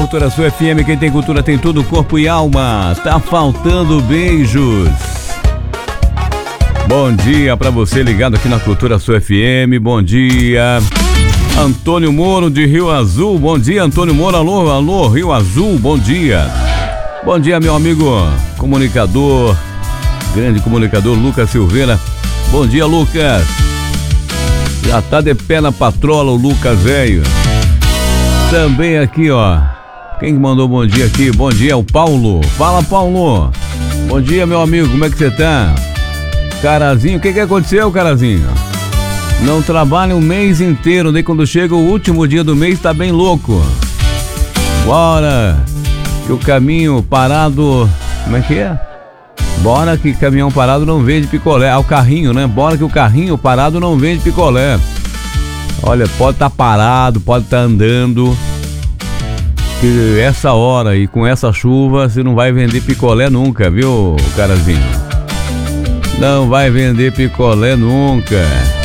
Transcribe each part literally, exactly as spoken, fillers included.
Cultura Sul F M, quem tem cultura tem tudo, corpo e alma. Tá faltando beijos. Bom dia pra você ligado aqui na Cultura Sul F M, bom dia. Antônio Moro de Rio Azul, bom dia Antônio Moro, alô, alô, Rio Azul, bom dia. Bom dia meu amigo comunicador, grande comunicador Lucas Silveira, bom dia Lucas. Já tá de pé na patrola o Lucas velho. Também aqui ó, quem mandou bom dia aqui? Bom dia, o Paulo. Fala Paulo. Bom dia meu amigo, como é que você tá? Carazinho, o que que aconteceu Carazinho? Não trabalha o mês inteiro, daí quando chega o último dia do mês tá bem louco. Bora, que o caminho parado, como é que é? Bora que caminhão parado não vende picolé. Ah, o carrinho, né? Bora que o carrinho parado não vende picolé. Olha, pode estar tá parado, pode estar tá andando, que essa hora e com essa chuva você não vai vender picolé nunca, viu, Carazinho? Não vai vender picolé nunca.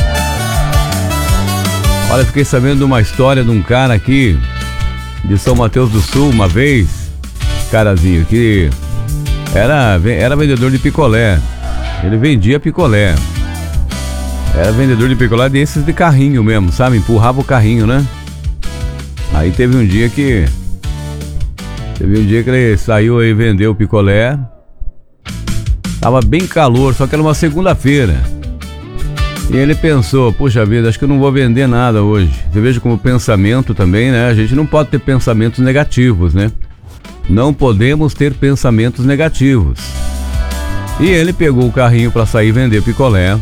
Olha, fiquei sabendo de uma história de um cara aqui de São Mateus do Sul uma vez, Carazinho, que era, era vendedor de picolé. Ele vendia picolé. Era vendedor de picolé desses de carrinho mesmo, sabe? Empurrava o carrinho, né? Aí teve um dia que... Teve um dia que ele saiu aí e vendeu o picolé. Tava bem calor, só que era uma segunda-feira. E ele pensou, puxa vida, acho que eu não vou vender nada hoje. Você veja como pensamento também, né? A gente não pode ter pensamentos negativos, né? Não podemos ter pensamentos negativos. E ele pegou o carrinho para sair e vender picolé.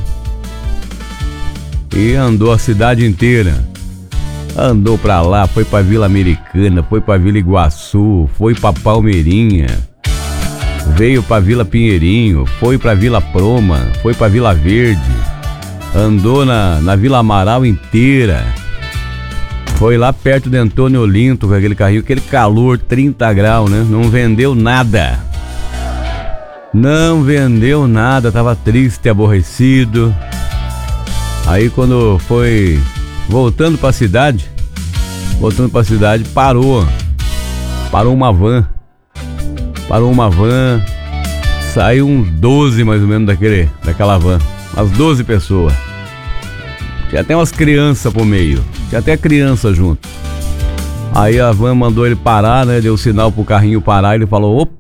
E andou a cidade inteira. Andou pra lá, foi pra Vila Americana, foi pra Vila Iguaçu, foi pra Palmeirinha, veio pra Vila Pinheirinho, foi pra Vila Proma, foi pra Vila Verde, andou na, na Vila Amaral inteira, foi lá perto de Antônio Olinto com aquele carrinho, aquele calor, trinta graus, né? Não vendeu nada. Não vendeu nada, tava triste, aborrecido. Aí quando foi voltando pra cidade, voltando pra cidade, parou, parou uma van, parou uma van, saiu uns doze mais ou menos daquele, daquela van, umas doze pessoas, tinha até umas crianças por meio, tinha até criança junto. Aí a van mandou ele parar, né, deu sinal pro carrinho parar, ele falou, opa,